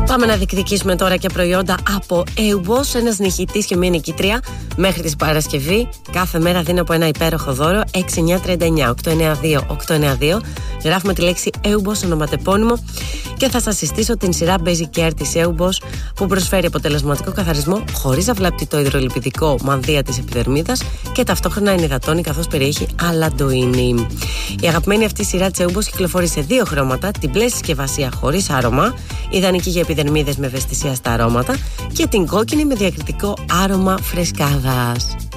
Πάμε να διεκδικήσουμε τώρα και προϊόντα από EUBOSS. Ένας νικητής και μία νικήτρια μέχρι την Παρασκευή. Κάθε μέρα δίνω από ένα υπέροχο δώρο. 6939-892-892. Γράφουμε τη λέξη EUBOSS ονοματεπώνυμο και θα σας συστήσω την σειρά Basic Care της EUBOSS που προσφέρει αποτελεσματικό καθαρισμό χωρίς να βλάπτει το υδρολιπιδικό μανδύα της επιδερμίδας και ταυτόχρονα ενυδατώνει καθώς περιέχει αλαντοΐνη. Η αγαπημένη αυτή σειρά της EUBOSS κυκλοφορεί σε 2 χρώματα: την μπλε συσκευασία χωρίς άρωμα, ιδανική για επιδερμίδες με ευαισθησία στα αρώματα, και την κόκκινη με διακριτικό άρωμα φρεσκάδας.